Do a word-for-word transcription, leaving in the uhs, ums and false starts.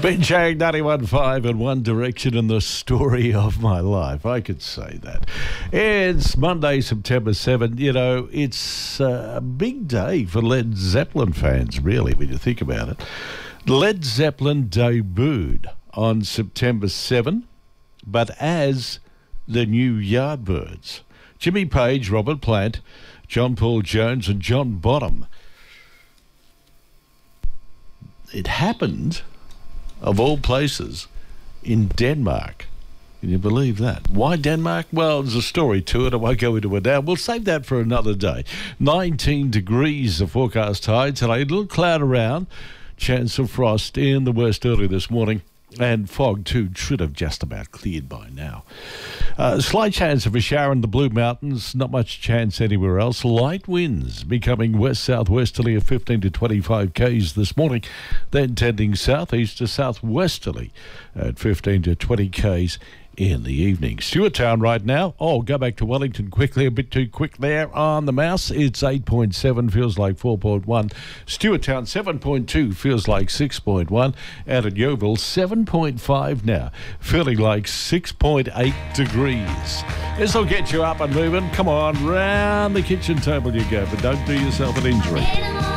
Ben Chang, ninety-one point five and One Direction in the story of my life. I could say that. It's Monday, September seventh. You know, it's a big day for Led Zeppelin fans, really, when you think about it. Led Zeppelin debuted on September seventh, but as the new Yardbirds. Jimmy Page, Robert Plant, John Paul Jones and John Bonham. It happened, of all places, in Denmark. Can you believe that? Why Denmark? Well, there's a story to it. I won't go into it now. We'll save that for another day. nineteen degrees the forecast high today. A little cloud around. Chance of frost in the west early this morning. And fog, too, should have just about cleared by now. Uh, slight chance of a shower in the Blue Mountains. Not much chance anywhere else. Light winds becoming west-southwesterly of fifteen to twenty-five k's this morning. Then tending southeast to southwesterly at fifteen to twenty k's in the evening. Stewarttown right now. Oh, go back to Wellington quickly. A bit too quick there on the mouse. It's eight point seven, feels like four point one. Stewarttown seven point two, feels like six point one. Out at Yeovil seven point five now, feeling like six point eight degrees. This will get you up and moving. Come on, round the kitchen table you go, but don't do yourself an injury.